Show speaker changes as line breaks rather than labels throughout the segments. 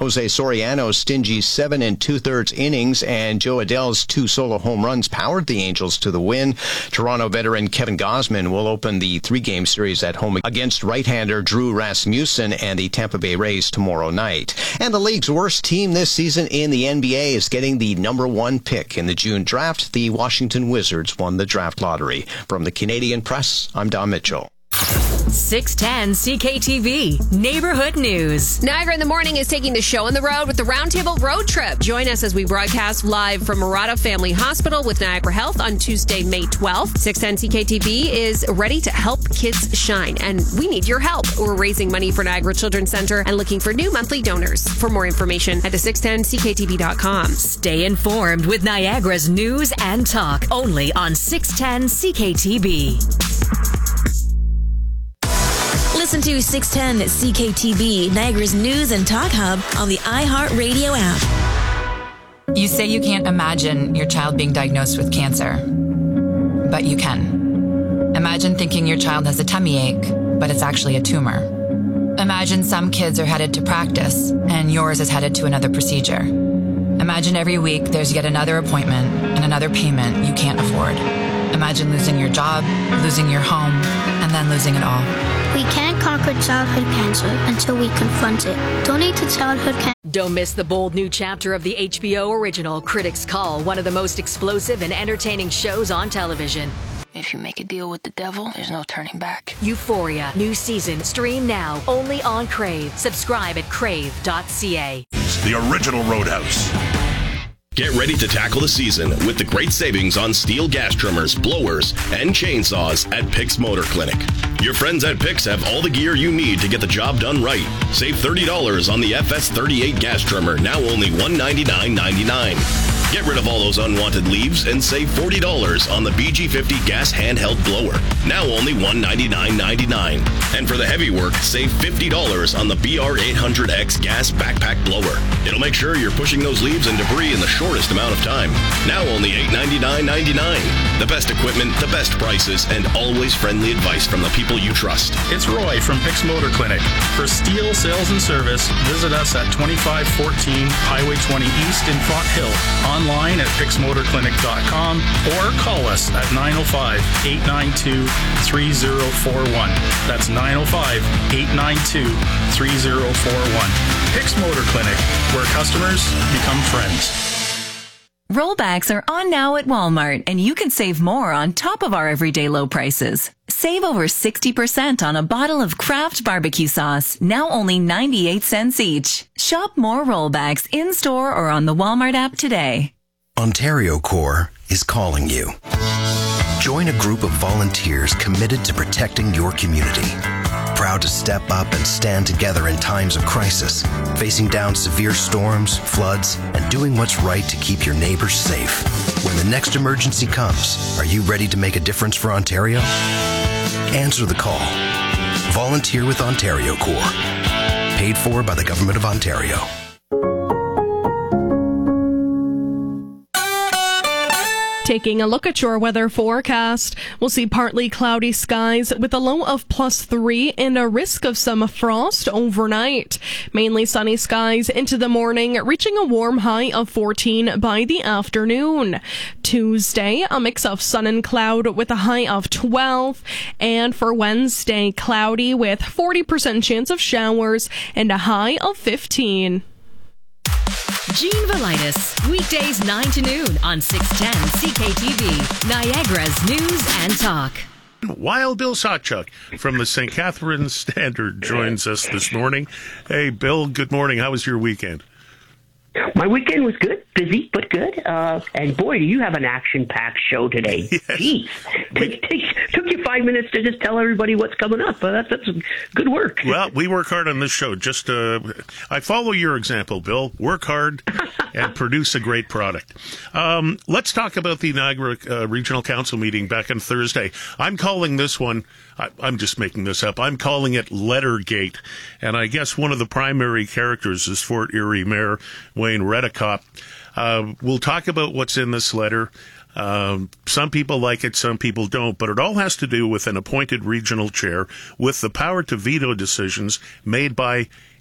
Jose Soriano's stingy 7 2/3 innings and Joe Adell's 2 solo home runs powered the Angels to the win. Toronto veteran Kevin Gausman will open the 3-game series at home against right-hander Drew Rasmussen and the Tampa Bay Rays tomorrow night. And the league's worst team this season in the NBA is getting the number 1 pick in the June draft. The Washington Wizards won the draft lottery. From the Canadian Press, I'm Don Mitchell.
610 CKTV Neighborhood News.
Niagara in the Morning is taking the show on the road with the Roundtable Road Trip. Join us as we broadcast live from Murata Family Hospital with Niagara Health on Tuesday, May 12th. 610 CKTV is ready to help kids shine, and we need your help. We're raising money for Niagara Children's Center and looking for new monthly donors. For more information, head to 610CKTV.com.
Stay informed with Niagara's news and talk only on 610 CKTV.
Listen to 610 CKTV, Niagara's news and talk hub on the iHeartRadio app.
You say you can't imagine your child being diagnosed with cancer, but you can. Imagine thinking your child has a tummy ache, but it's actually a tumor. Imagine some kids are headed to practice and yours is headed to another procedure. Imagine every week there's yet another appointment and another payment you can't afford. Imagine losing your job, losing your home, and then losing it all.
We can't conquer childhood cancer until we confront it. Donate to childhood cancer.
Don't miss the bold new chapter of the HBO original Critics' Call, one of the most explosive and entertaining shows on television.
If you make a deal with the devil, there's no turning back.
Euphoria, new season, stream now, only on Crave. Subscribe at crave.ca.
The original Roadhouse.
Get ready to tackle the season with the great savings on steel gas trimmers, blowers, and chainsaws at Pix Motor Clinic. Your friends at Pix have all the gear you need to get the job done right. Save $30 on the FS38 gas trimmer, now only $199.99. Get rid of all those unwanted leaves and save $40 on the BG50 gas handheld blower, now only $199.99. And for the heavy work, save $50 on the BR800X gas backpack blower. It'll make sure you're pushing those leaves and debris in the shortest amount of time, now only $899.99. The best equipment, the best prices, and always friendly advice from the people you trust.
It's Roy from Pix Motor Clinic. For steel sales and service, visit us at 2514 Highway 20 East in Font Hill. Online at pixmotorclinic.com or call us at 905-892-3041. That's 905-892-3041. Pix Motor Clinic, where customers become friends.
Rollbacks are on now at Walmart, and you can save more on top of our everyday low prices. Save over 60% on a bottle of Kraft barbecue sauce, now only 98 cents each. Shop more rollbacks in-store or on the Walmart app today.
Ontario Corps is calling you. Join a group of volunteers committed to protecting your community. Proud to step up and stand together in times of crisis, facing down severe storms, floods, and doing what's right to keep your neighbors safe. When the next emergency comes, are you ready to make a difference for Ontario? Answer the call. Volunteer with Ontario Corps. Paid for by the Government of Ontario.
Taking a look at your weather forecast, we'll see partly cloudy skies with a low of +3 and a risk of some frost overnight. Mainly sunny skies into the morning, reaching a warm high of 14 by the afternoon. Tuesday, a mix of sun and cloud with a high of 12. And for Wednesday, cloudy with 40% chance of showers and a high of 15.
Gene Velitis, weekdays 9 to noon on 610 CKTV, Niagara's news and talk.
Wild Bill Sawchuk from the St. Catharines Standard joins us this morning. Hey, Bill, good morning. How was your weekend?
My weekend was good, busy, but good. And boy, do you have an action-packed show today. Yes. Jeez. Took you 5 minutes to just tell everybody what's coming up. That's good work.
Well, we work hard on this show. Just I follow your example, Bill. Work hard and produce a great product. Let's talk about the Niagara Regional Council meeting back on Thursday. I'm calling this one, I'm just making this up, I'm calling it Lettergate. And I guess one of the primary characters is Fort Erie Mayor Wayne Redekop. We'll talk about what's in this letter. Some people like it, some people don't, but it all has to do with an appointed regional chair with the power to veto decisions made by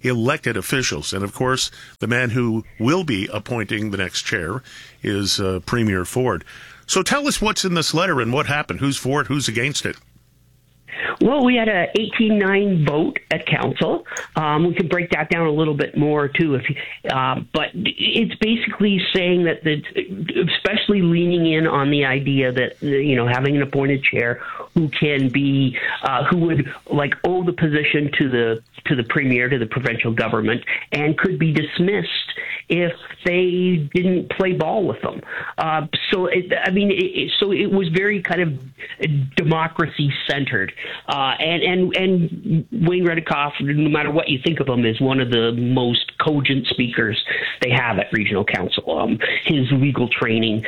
elected officials. And, of course, the man who will be appointing the next chair is Premier Ford. So tell us what's in this letter and what happened. Who's for it? Who's against it?
Well, we had a 18-9 vote at council. We could break that down a little bit more too, but it's basically saying that especially leaning in on the idea that having an appointed chair who can be who would owe the position to the premier, to the provincial government, and could be dismissed if they didn't play ball with them. So it was very kind of democracy centered. And Wayne Redikoff, no matter what you think of him, is one of the most cogent speakers they have at regional council. His legal training,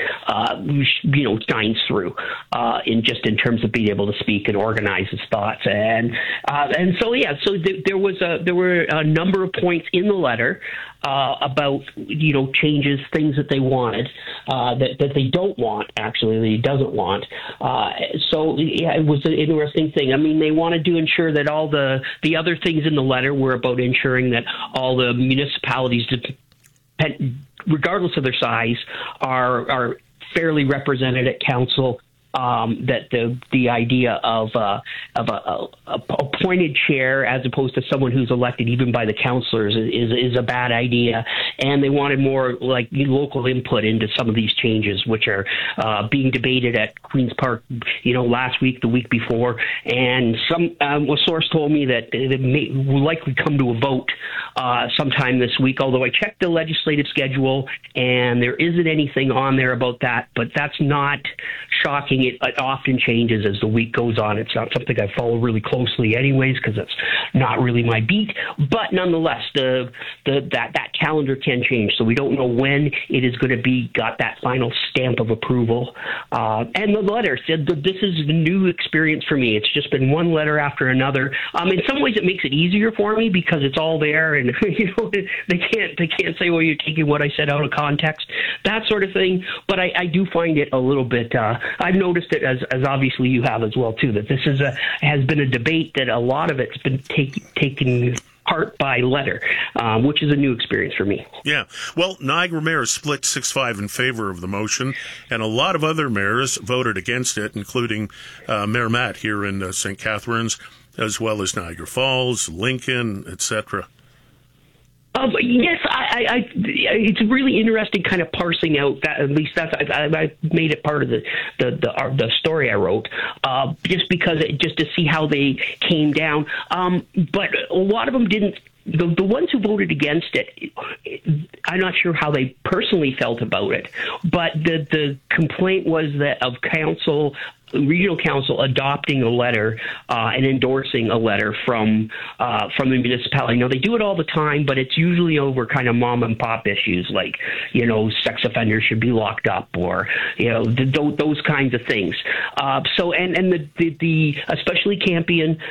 shines through in terms of being able to speak and organize his thoughts. So there were a number of points in the letter about changes, things that they wanted, that they don't want, actually, that he doesn't want. It was an interesting thing. I mean, they wanted to ensure that all the other things in the letter were about ensuring that all the municipalities, regardless of their size, are fairly represented at council. That the idea of a appointed chair as opposed to someone who's elected even by the councillors is a bad idea, and they wanted more local input into some of these changes, which are being debated at Queen's Park, last week, the week before, and a source told me that it will likely come to a vote sometime this week. Although I checked the legislative schedule, and there isn't anything on there about that, but that's not shocking. It often changes as the week goes on. It's not something I follow really closely anyways, because it's not really my beat. But nonetheless, that calendar can change. So we don't know when it is going to be got that final stamp of approval. And the letter said that this is a new experience for me. It's just been one letter after another. In some ways, it makes it easier for me because it's all there, and they can't say, well, you're taking what I said out of context, that sort of thing. But I do find it a little bit. I've noticed it as obviously you have as well too, that this has been a debate that a lot of it's been taken part by letter, which is a new experience for me.
Yeah. Well, Niagara Mayor split 6-5 in favor of the motion, and a lot of other mayors voted against it, including Mayor Matt here in St. Catharines, as well as Niagara Falls, Lincoln, etc.
Yes, it's really interesting kind of parsing out that. At least I made it part of the story I wrote, just to see how they came down. But a lot of them didn't. The ones who voted against it, I'm not sure how they personally felt about it, but the complaint was that of council. Regional council adopting a letter and endorsing a letter from the municipality. Now, they do it all the time, but it's usually over kind of mom and pop issues like, sex offenders should be locked up, or, those kinds of things. And the especially Campion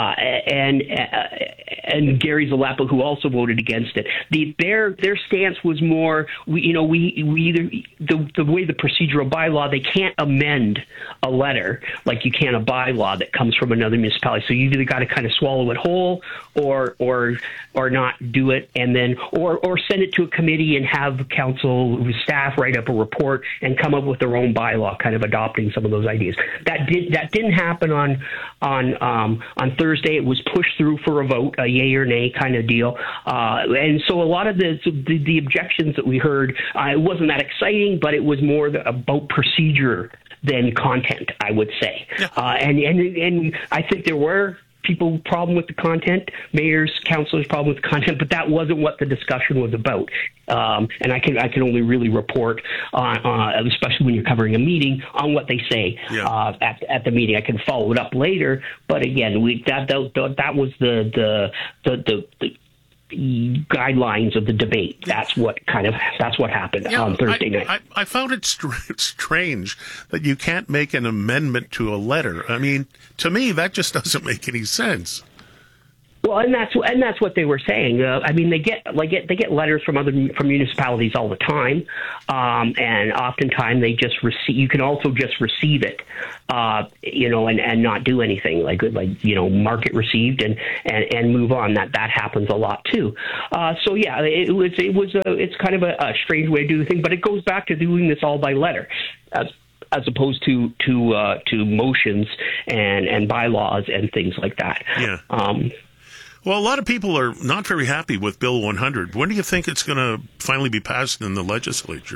and Gary Zalapa, who also voted against it, their stance was more, we either, the way the procedural bylaw, they can't amend a letter like you can a bylaw that comes from another municipality. So you either got to kind of swallow it whole or not do it, and then or send it to a committee and have council staff write up a report and come up with their own bylaw, kind of adopting some of those ideas. That didn't happen on Thursday. It was pushed through for a vote, a yay or nay kind of deal, and so a lot of the objections that we heard, it wasn't that exciting, but it was more about procedure than content, I would say. Yeah. And I think there were people problem with the content, mayors, councilors problem with the content, but that wasn't what the discussion was about. And I can only really report on, especially when you're covering a meeting, on what they say at the meeting. I can follow it up later, but again, that was the guidelines of the debate. That's what happened on Thursday night.
I found it strange that you can't make an amendment to a letter. I mean, to me, that just doesn't make any sense.
Well, and that's what they were saying. I mean, they get letters from municipalities all the time, and oftentimes they just receive. You can also just receive it, and not do anything, like mark it received and move on. That happens a lot too. So yeah, it's kind of a strange way to do the thing, but it goes back to doing this all by letter, as opposed to motions and bylaws and things like that.
Yeah. Well, a lot of people are not very happy with Bill 100. When do you think it's going to finally be passed in the legislature?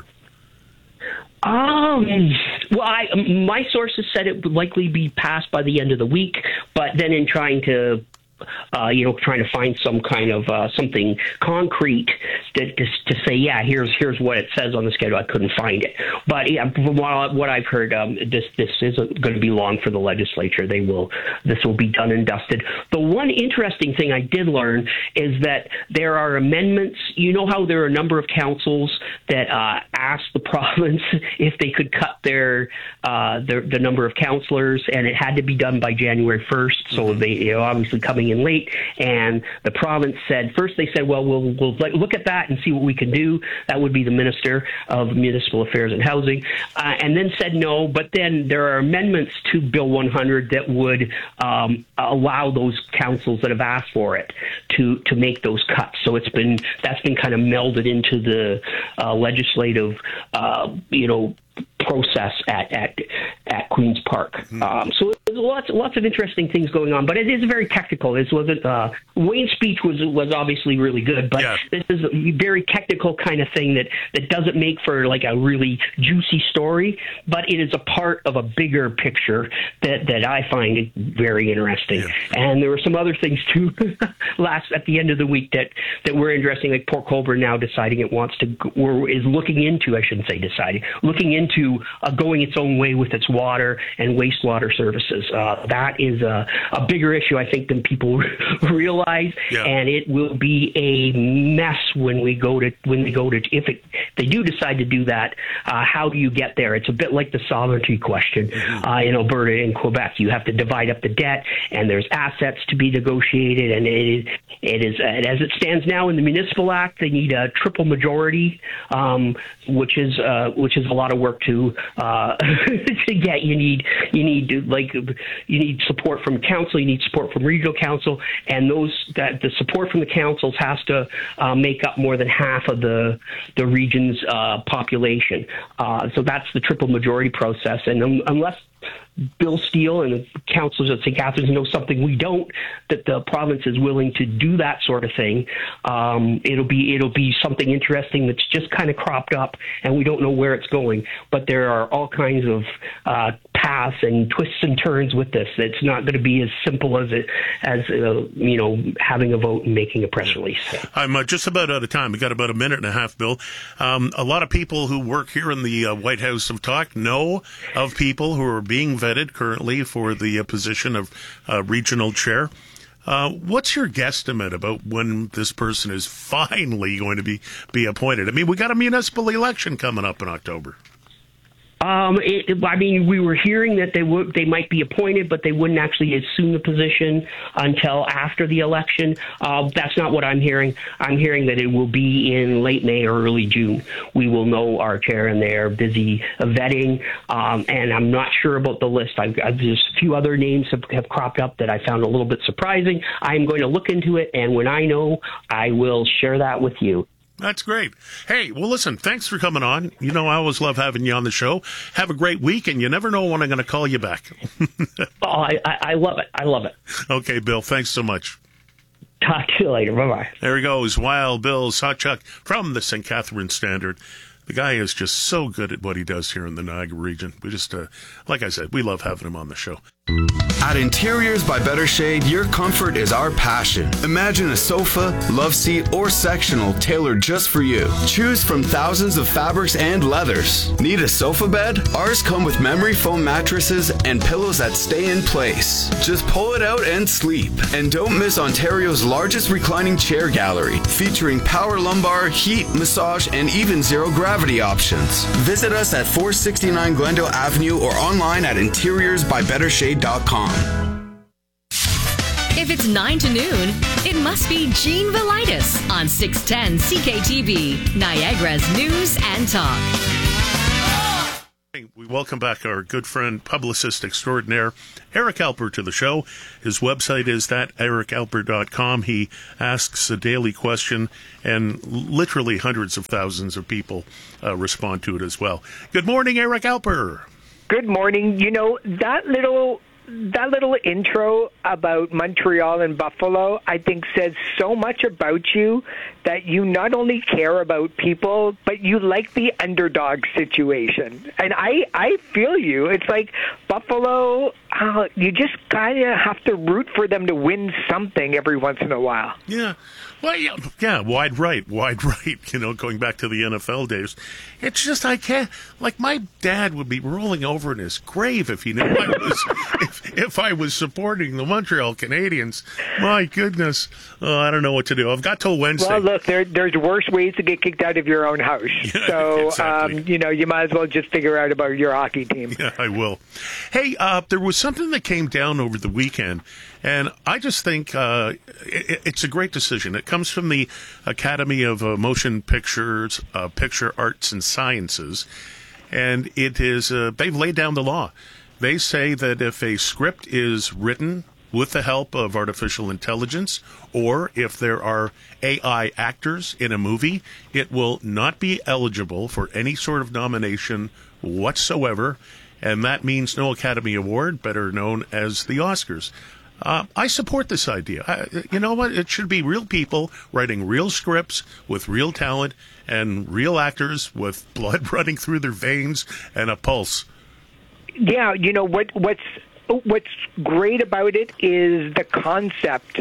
My sources said it would likely be passed by the end of the week, but then in trying to find some kind of something concrete to say, yeah, here's what it says on the schedule. I couldn't find it, but yeah, from what I've heard, this isn't going to be long for the legislature. This will be done and dusted. The one interesting thing I did learn is that there are amendments. You know how there are a number of councils that asked the province if they could cut the number of councillors, and it had to be done by January 1st. So they obviously coming in late, and the province said, well, we'll look at that and see what we can do. That would be the Minister of Municipal Affairs and Housing, and then said no. But then there are amendments to Bill 100 that would allow those councils that have asked for it to make those cuts. So that's been kind of melded into the legislative process at Queen's Park. So there's lots of interesting things going on, but it is very technical. Wayne's speech was obviously really good, but this is a very technical kind of thing that doesn't make for like a really juicy story, but it is a part of a bigger picture that I find very interesting. Yeah. And there were some other things too at the end of the week that were interesting, like Port Colborne now deciding it wants to, or is looking into, I shouldn't say deciding, looking into going its own way with its water and wastewater services. That is a bigger issue, I think, than people realize, and it will be a mess when they go to if they do decide to do that. How do you get there? It's a bit like the sovereignty question in Alberta and Quebec. You have to divide up the debt, and there's assets to be negotiated, and it is as it stands now in the Municipal Act, they need a triple majority, which is a lot of work to get. You need support from council, you need support from regional council, and the support from the councils has to make up more than half of the region's population. So that's the triple majority process, and unless Bill Steele and the councillors at St. Catharines know something we don't, that the province is willing to do that sort of thing, it'll be something interesting that's just kind of cropped up, and we don't know where it's going. But there are all kinds of paths and twists and turns with this. It's not going to be as simple as having a vote and making a press release.
I'm just about out of time. We got about a minute and a half, Bill. A lot of people who work here in the White House have talked, know of people who are being vetted currently for the position of regional chair. What's your guesstimate about when this person is finally going to be appointed? I mean, we got a municipal election coming up in October.
We were hearing that they might be appointed, but they wouldn't actually assume the position until after the election. That's not what I'm hearing. I'm hearing that it will be in late May or early June. We will know our chair, and they're busy vetting. And I'm not sure about the list. There's a few other names have cropped up that I found a little bit surprising. I'm going to look into it, and when I know, I will share that with you.
That's great. Hey, well, listen, thanks for coming on. You know, I always love having you on the show. Have a great week, and you never know when I'm going to call you back.
I love it. I love it.
Okay, Bill, thanks so much.
Talk to you later. Bye-bye.
There he goes, Wild Bill Sawchuk from the St. Catharines Standard. The guy is just so good at what he does here in the Niagara region. We just, like I said, we love having him on the show.
At Interiors by Better Shade, your comfort is our passion. Imagine a sofa, love seat, or sectional tailored just for you. Choose from thousands of fabrics and leathers. Need a sofa bed? Ours come with memory foam mattresses and pillows that stay in place. Just pull it out and sleep. And don't miss Ontario's largest reclining chair gallery, featuring power lumbar, heat, massage, and even zero gravity options. Visit us at 469 Glendale Avenue or online at interiorsbybettershade.com.
If
If it's 9 to noon, it must be Gene Velitis on 610 CKTB, Niagara's News and Talk.
We welcome back our good friend, publicist extraordinaire, Eric Alper, to the show. His website is thatericalper.com. He asks a daily question, and literally hundreds of thousands of people respond to it as well. Good morning, Eric Alper.
Good morning. You know, that little intro about Montreal and Buffalo, I think, says so much about you, that you not only care about people, but you like the underdog situation. And I feel you. It's like Buffalo, you just kind of have to root for them to win something every once in a while.
Yeah. Well, yeah, wide right, going back to the NFL days. It's just, I can't, like, my dad would be rolling over in his grave if he knew if I was supporting the Montreal Canadiens. My goodness. I don't know what to do. I've got till Wednesday.
Well, look, there's worse ways to get kicked out of your own house.
Yeah,
so,
exactly.
You might as well just figure out about your hockey team.
Yeah, I Hey, there was something that came down over the weekend, and I just think it's a great decision. It comes from the Academy of Motion Pictures, Picture Arts and Sciences, and it is they've laid down the law. They say that if a script is written with the help of artificial intelligence, or if there are AI actors in a movie, it will not be eligible for any sort of nomination whatsoever, and that means no Academy Award, better known as the Oscars. I support this idea. You know what? It should be real people writing real scripts with real talent and real actors with blood running through their veins and a pulse.
Yeah, you know what's great about it is the concept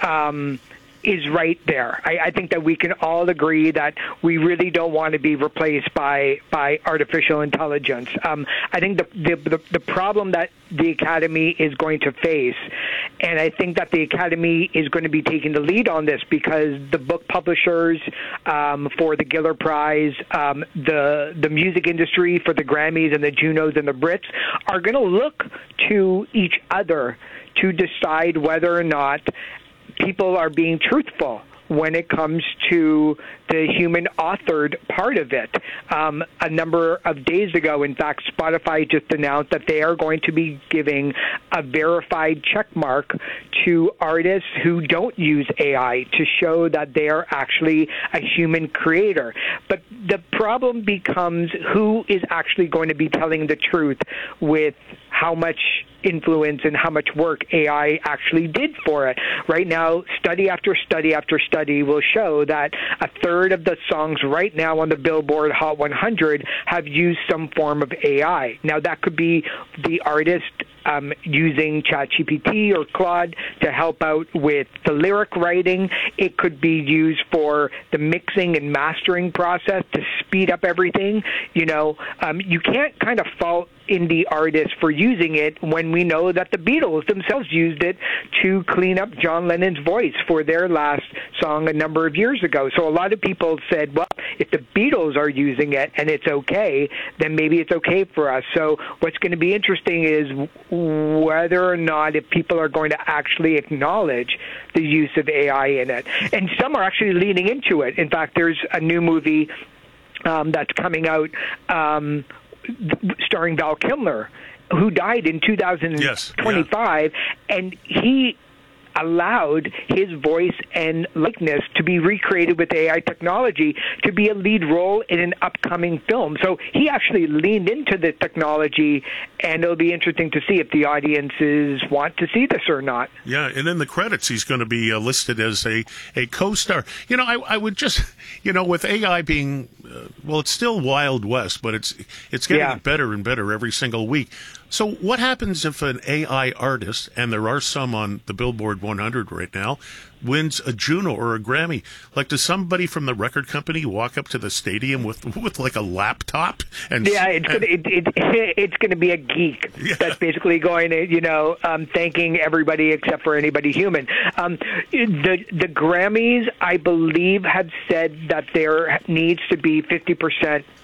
is right there. I think that we can all agree that we really don't want to be replaced by artificial intelligence. I think the problem that the Academy is going to face, and I think that the Academy is going to be taking the lead on this, because the book publishers for the Giller Prize, the music industry for the Grammys and the Junos and the Brits are going to look to each other to decide whether or not people are being truthful when it comes to the human authored part of it. A number of days ago, in fact, Spotify just announced that they are going to be giving a verified check mark to artists who don't use AI to show that they are actually a human creator. But the problem becomes who is actually going to be telling the truth with how much influence and how much work AI actually did for it. Right now, study after study after study will show that a third of the songs right now on the Billboard Hot 100 have used some form of AI. Now, that could be the artist using ChatGPT or Claude to help out with the lyric writing. It could be used for the mixing and mastering process to speed up everything. You know, you can't kind of fault indie artists for using it when we know that the Beatles themselves used it to clean up John Lennon's voice for their last song a number of years ago. So a lot of people said, well, if the Beatles are using it and it's okay, then maybe it's okay for us. So what's going to be interesting is whether or not if people are going to actually acknowledge the use of AI in it. And some are actually leaning into it. In fact, there's a new movie that's coming out starring Val Kilmer, who died in 2025, and he allowed his voice and likeness to be recreated with AI technology to be a lead role in an upcoming film. So he actually leaned into the technology, and it'll be interesting to see if the audiences want to see this or not.
Yeah, and in the credits, he's going to be listed as a co-star. You know, I would just, you know, with AI being, well, it's still Wild West, but it's getting better and better every single week. So what happens if an AI artist, and there are some on the Billboard 100 right now, wins a Juno or a Grammy? Like, does somebody from the record company walk up to the stadium with like a laptop? And
it's going to be a geek that's basically going to, you know, thanking everybody except for anybody human. The Grammys, I believe, have said that there needs to be 50%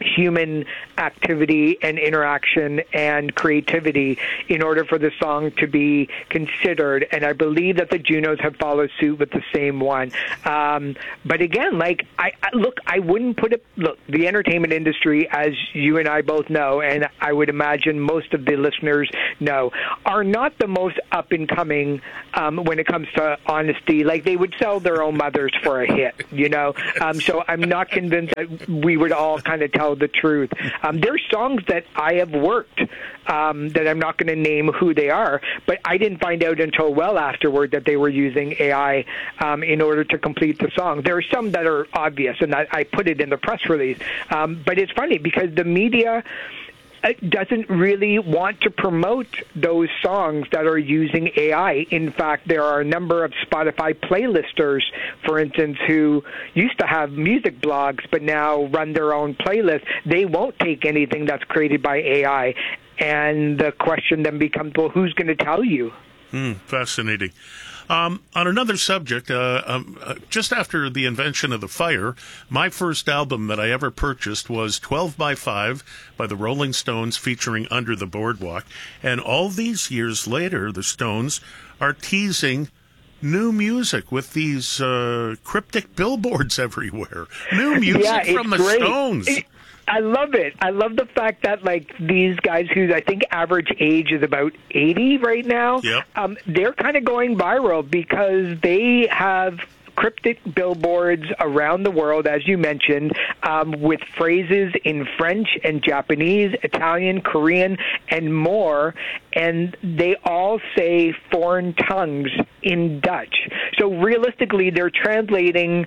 human activity and interaction and creativity in order for the song to be considered. And I believe that the Junos have followed suit with the same one. But again, like, I wouldn't put it, look, the entertainment industry, as you and I both know, and I would imagine most of the listeners know, are not the most up and coming when it comes to honesty. Like, they would sell their own mothers for a hit, you know? So I'm not convinced that we would all kind of tell the truth. There's songs that I have worked that I'm not going to name who they are, but I didn't find out until well afterward that they were using AI in order to complete the song. There are some that are obvious, and I put it in the press release. But it's funny because the media doesn't really want to promote those songs that are using AI. In fact, there are a number of Spotify playlisters, for instance, who used to have music blogs but now run their own playlists. They won't take anything that's created by AI. And the question then becomes, well, who's going to tell you?
Fascinating. On another subject, just after the invention of the fire, my first album that I ever purchased was 12 by 5 by the Rolling Stones featuring Under the Boardwalk. And all these years later, the Stones are teasing new music with these cryptic billboards everywhere. New music from the Stones.
I love it. I love the fact that, like, these guys whose I think average age is about 80 right now, they're kind of going viral because they have cryptic billboards around the world, as you mentioned, with phrases in French and Japanese, Italian, Korean, and more, and they all say foreign tongues in Dutch. So realistically, they're translating,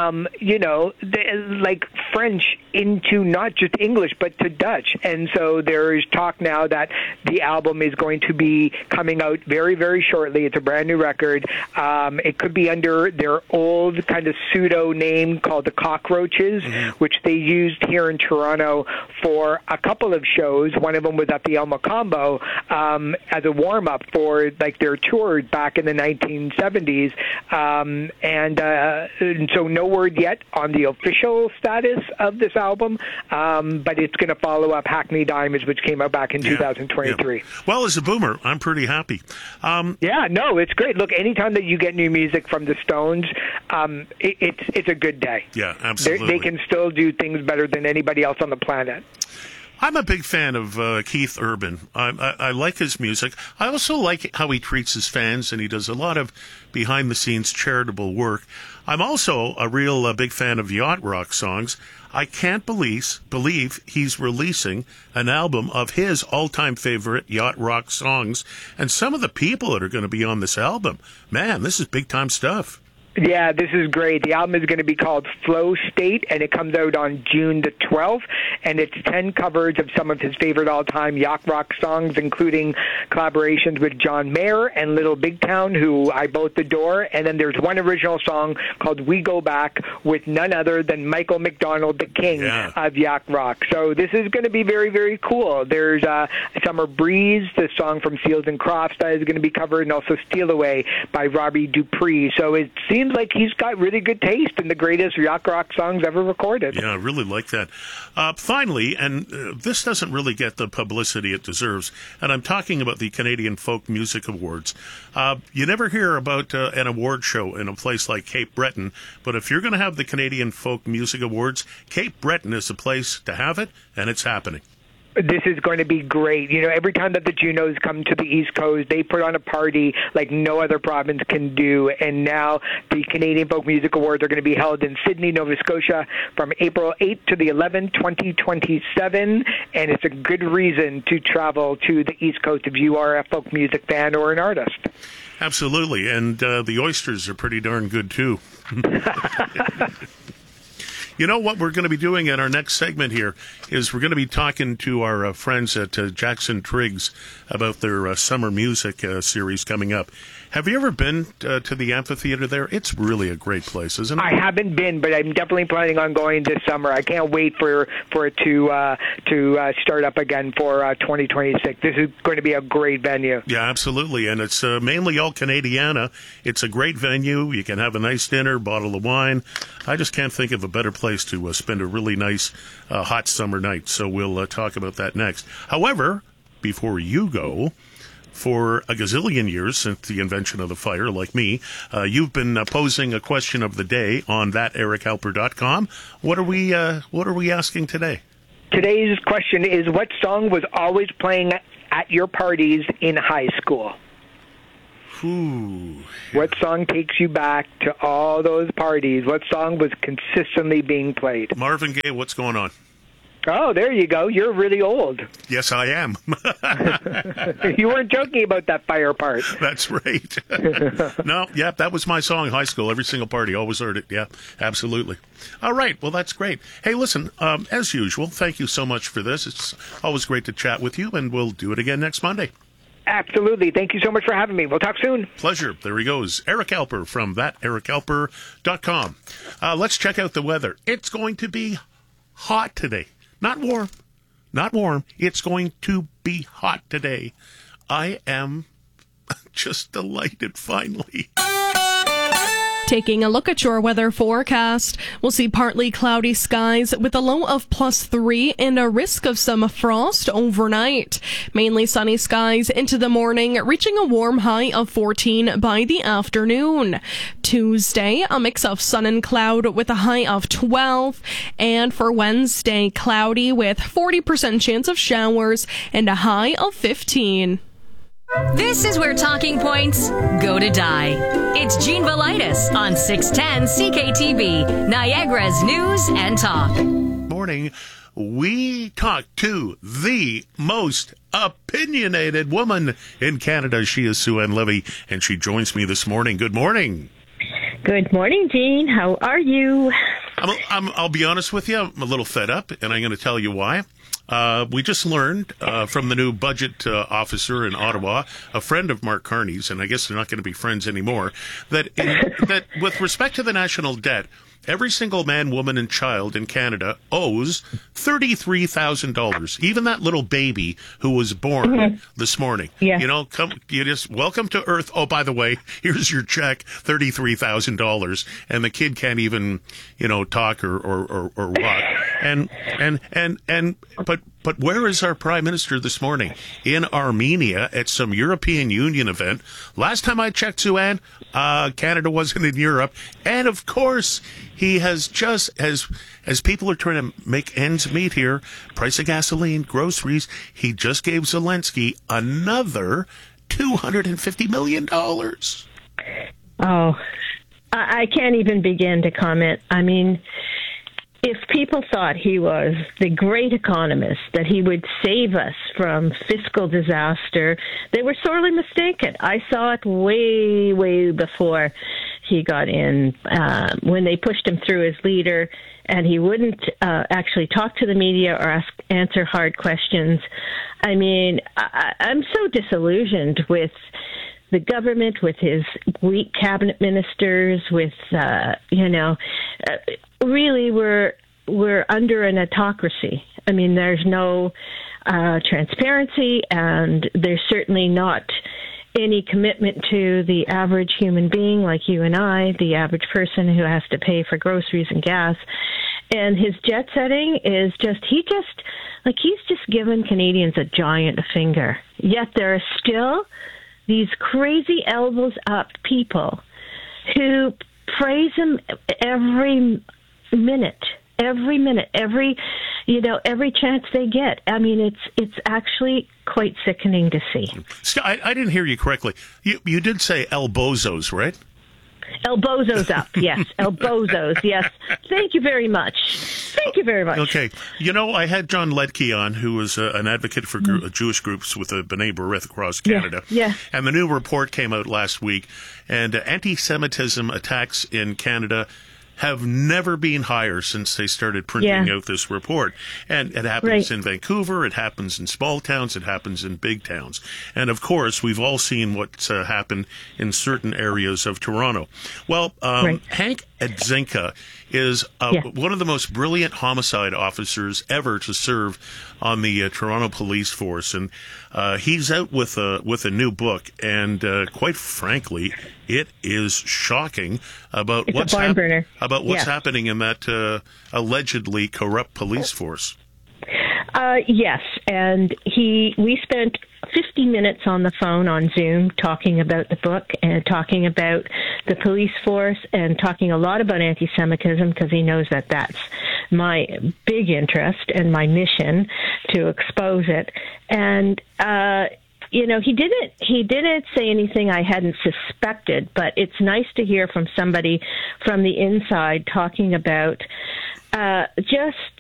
like French into not just English, but to Dutch. And so there is talk now that the album is going to be coming out very, very shortly. It's a brand new record. It could be under their old kind of pseudo name called the Cockroaches, which they used here in Toronto for a couple of shows. One of them was at the El Macambo as a warm-up for like their tour back in the 1970s. And so no word yet on the official status of this album, but it's going to follow up Hackney Diamonds, which came out back in 2023.
Yeah. Well, as a boomer, I'm pretty happy.
It's great. Look, anytime that you get new music from the Stones, it's a good day.
Yeah, absolutely.
They can still do things better than anybody else on the planet.
I'm a big fan of Keith Urban. I like his music. I also like how he treats his fans, and he does a lot of behind-the-scenes charitable work. I'm also a real big fan of yacht rock songs. I can't believe he's releasing an album of his all-time favorite yacht rock songs, and some of the people that are going to be on this album. Man, this is big-time stuff.
Yeah, this is great. The album is going to be called Flow State, and it comes out on June the 12th, and it's 10 covers of some of his favorite all-time yacht rock songs, including collaborations with John Mayer and Little Big Town, who I both adore, and then there's one original song called We Go Back with none other than Michael McDonald, the king of yacht rock. So this is going to be very, very cool. There's Summer Breeze, the song from Seals and Crofts that is going to be covered, and also Steal Away by Robbie Dupree. So it seems like he's got really good taste in the greatest yacht rock songs ever recorded.
Yeah, I really like that. Finally, and this doesn't really get the publicity it deserves, and I'm talking about the Canadian Folk Music Awards. You never hear about an award show in a place like Cape Breton, but if you're going to have the Canadian Folk Music Awards, Cape Breton is the place to have it, and it's happening.
This is going to be great. You know, every time that the Junos come to the East Coast, they put on a party like no other province can do. And now the Canadian Folk Music Awards are going to be held in Sydney, Nova Scotia from April 8th to the 11th, 2027. And it's a good reason to travel to the East Coast if you are a folk music fan or an artist.
Absolutely. And the oysters are pretty darn good, too. You know what we're going to be doing in our next segment here is we're going to be talking to our friends at Jackson Triggs about their summer music series coming up. Have you ever been to the amphitheater there? It's really a great place, isn't it?
I haven't been, but I'm definitely planning on going this summer. I can't wait for it to start up again for 2026. This is going to be a great venue.
Yeah, absolutely, and it's mainly all Canadiana. It's a great venue. You can have a nice dinner, bottle of wine. I just can't think of a better place to spend a really nice hot summer night. So we'll talk about that next. However, before you go, for a gazillion years since the invention of the fire, like me, you've been posing a question of the day on thaterichalper.com. What are we asking today?
Today's question is, what song was always playing at your parties in high school?
Ooh.
What song takes you back to all those parties? What song was consistently being played?
Marvin Gaye, What's Going On?
Oh, there you go. You're really old.
Yes, I am.
You weren't joking about that fire part.
That's right. No, yeah, that was my song in high school. Every single party, always heard it. Yeah, absolutely. All right, well, that's great. Hey, listen, as usual, thank you so much for this. It's always great to chat with you, and we'll do it again next Monday.
Absolutely. Thank you so much for having me. We'll talk soon.
Pleasure. There he goes. Eric Alper from thaterichalper.com. Let's check out the weather. It's going to be hot today. Not warm. Not warm. It's going to be hot today. I am just delighted, finally.
Taking a look at your weather forecast, we'll see partly cloudy skies with a low of +3 and a risk of some frost overnight. Mainly sunny skies into the morning, reaching a warm high of 14 by the afternoon. Tuesday, a mix of sun and cloud with a high of 12. And for Wednesday, cloudy with 40% chance of showers and a high of 15.
This is where talking points go to die. It's Gene Velitis on 610 CKTV, Niagara's News and Talk.
Morning, we talk to the most opinionated woman in Canada. She is Sue-Ann Levy, and she joins me this morning. Good morning.
Good morning, Gene. How are you?
I'll be honest with you. I'm a little fed up, and I'm going to tell you why. We just learned from the new budget officer in Ottawa, a friend of Mark Carney's, and I guess they're not going to be friends anymore, that with respect to the national debt, every single man, woman, and child in Canada owes $33,000. Even that little baby who was born this morning. Yeah. You know, welcome to Earth. Oh, by the way, here's your check, $33,000, and the kid can't even, talk or walk. But where is our Prime Minister this morning? In Armenia at some European Union event. Last time I checked, Sue-Ann, Canada wasn't in Europe. And of course, he has just, as people are trying to make ends meet here, price of gasoline, groceries, he just gave Zelensky another $250 million.
Oh, I can't even begin to comment. I mean, if people thought he was the great economist, that he would save us from fiscal disaster, they were sorely mistaken. I saw it way, way before he got in, when they pushed him through as leader, and he wouldn't actually talk to the media or answer hard questions. I mean, I'm so disillusioned with the government, with his weak cabinet ministers, with, really we're under an autocracy. I mean, there's no transparency, and there's certainly not any commitment to the average human being like you and I, the average person who has to pay for groceries and gas. And his jet setting is he's just given Canadians a giant finger. Yet there are still these crazy elbows up people who praise him every minute, every chance they get. I mean, it's actually quite sickening to see.
I didn't hear you correctly. You did say El Bozos, right?
El Bozos up, yes. El Bozos, yes. Thank you very much.
Okay. I had John Ledke on, who was an advocate for Jewish groups with a B'nai B'rith across Canada.
Yeah.
And the new report came out last week, and anti-Semitism attacks in Canada have never been higher since they started printing out this report. And it happens in Vancouver, it happens in small towns, it happens in big towns. And of course, we've all seen what's happened in certain areas of Toronto. Well, Hank Edzinka is one of the most brilliant homicide officers ever to serve on the Toronto police force, and he's out with a new book, and quite frankly, it is shocking about what's happening in that allegedly corrupt police force.
Yes, and we spent 50 minutes on the phone on Zoom talking about the book and talking about the police force and talking a lot about anti-Semitism, because he knows that that's my big interest and my mission to expose it. And he didn't say anything I hadn't suspected, but it's nice to hear from somebody from the inside talking about just